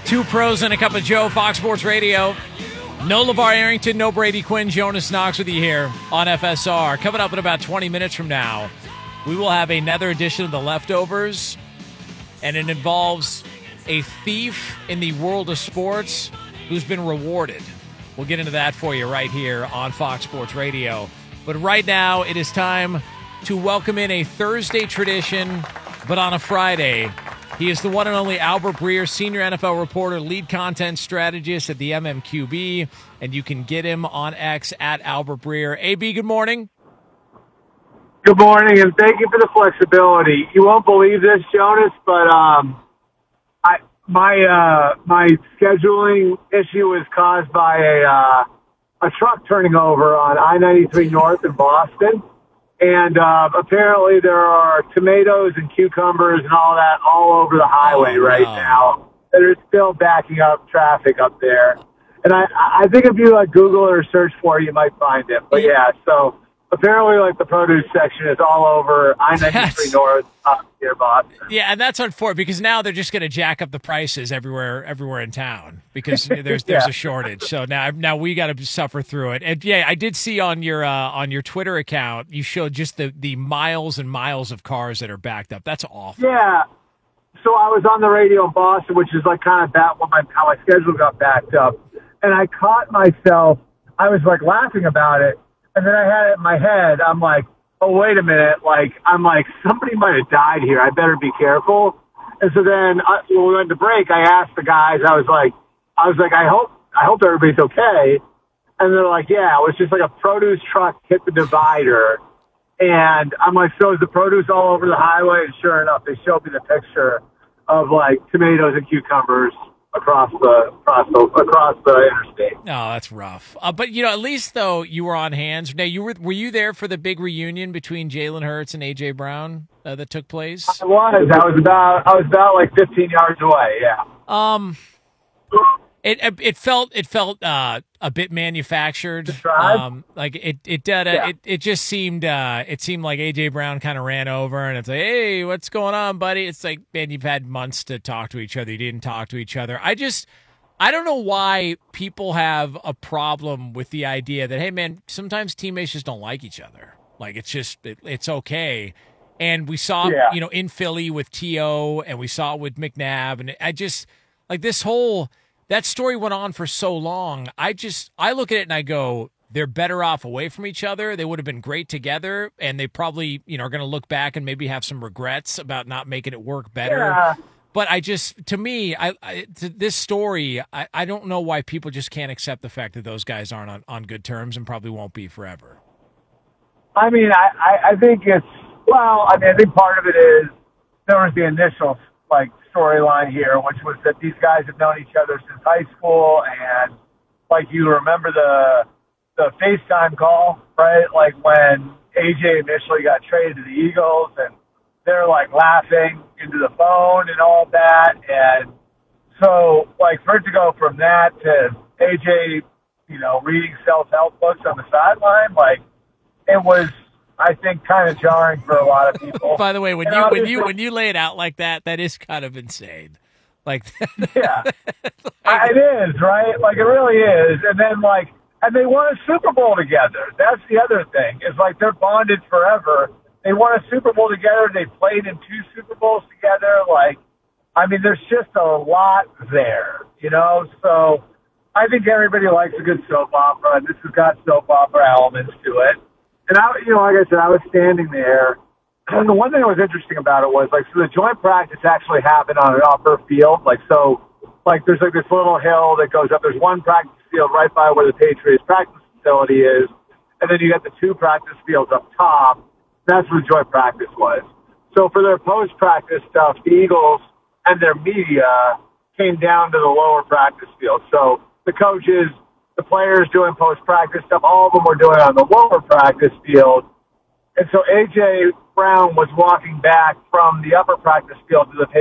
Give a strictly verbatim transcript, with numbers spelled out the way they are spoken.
Two pros and a cup of Joe, Fox Sports Radio. No LeVar Arrington, no Brady Quinn. Jonas Knox with you here on F S R. Coming up in about twenty minutes from now, we will have another edition of The Leftovers, and it involves a thief in the world of sports who's been rewarded. We'll get into that for you right here on Fox Sports Radio. But right now, it is time to welcome in a Thursday tradition, but on a Friday. He is the one and only Albert Breer, senior N F L reporter, lead content strategist at the M M Q B, and you can get him on X at Albert Breer. A B, good morning. Good morning, and thank you for the flexibility. You won't believe this, Jonas, but um, I my uh, my scheduling issue was caused by a uh, a truck turning over on I ninety-three North in Boston. And uh, apparently there are tomatoes and cucumbers and all that all over the highway oh, right no. now. They're still backing up traffic up there. And I, I think if you like Google or search for it, you might find it. But yeah, so apparently like the produce section is all over I ninety-three North up near Boston. Yeah, and that's unfortunate because now they're just going to jack up the prices everywhere everywhere in town because there's there's yeah. a shortage. So now now we got to suffer through it. And yeah, I did see on your uh, on your Twitter account you showed just the the miles and miles of cars that are backed up. That's awful. Yeah. So I was on the radio in Boston, which is like kind of that when my how my schedule got backed up, and I caught myself. I was like laughing about it. And then I had it in my head. I'm like, oh, wait a minute. Like, I'm like, somebody might have died here. I better be careful. And so then I, when we went to break, I asked the guys, I was like, I was like, I hope, I hope everybody's okay. And they're like, yeah, it was just like a produce truck hit the divider. And I'm like, so is the produce all over the highway? And sure enough, they showed me the picture of like tomatoes and cucumbers across the across the across the interstate. Oh, that's rough. Uh, but you know, at least though you were on hands. Now, you were were you there for the big reunion between Jalen Hurts and A J Brown uh, that took place? I was. I was about. I was about like fifteen yards away. Yeah. Um. It it felt it felt uh, a bit manufactured. Um, like it it did a, yeah. it it just seemed uh, it seemed like A J Brown kind of ran over and it's like, hey, what's going on, buddy? It's like, man, you've had months to talk to each other. You didn't talk to each other. I just I don't know why people have a problem with the idea that, hey, man, sometimes teammates just don't like each other. Like it's just it, it's okay. And we saw yeah. you know in Philly with T O and we saw it with McNabb, and I just like this whole. That story went on for so long. I just, I look at it and I go, they're better off away from each other. They would have been great together, and they probably, you know, are going to look back and maybe have some regrets about not making it work better. Yeah. But I just, to me, I, I to this story, I, I don't know why people just can't accept the fact that those guys aren't on, on good terms and probably won't be forever. I mean, I, I, I think it's, well, I mean, I think part of it is there was the initial, like, storyline here, which was that these guys have known each other since high school, and like you remember the the FaceTime call, right? Like when A J initially got traded to the Eagles, and they're like laughing into the phone and all that, and so like for it to go from that to A J, you know, reading self-help books on the sideline, like it was. I think kind of jarring for a lot of people. By the way, when and you when you when you lay it out like that, that is kind of insane. Like, yeah, like, it is right. Like it really is. And then like, and they won a Super Bowl together. That's the other thing. Is like they're bonded forever. They won a Super Bowl together. They played in two Super Bowls together. Like, I mean, there's just a lot there, you know. So I think everybody likes a good soap opera, and this has got soap opera elements to it. And I, you know, like I said, I was standing there, and the one thing that was interesting about it was, like, so the joint practice actually happened on an upper field. Like, so, like, there's, like, this little hill that goes up. There's one practice field right by where the Patriots practice facility is, and then you got the two practice fields up top. That's where the joint practice was. So for their post-practice stuff, the Eagles and their media came down to the lower practice field. So the coaches... the players doing post-practice stuff, all of them were doing it on the lower practice field. And so A J Brown was walking back from the upper practice field to the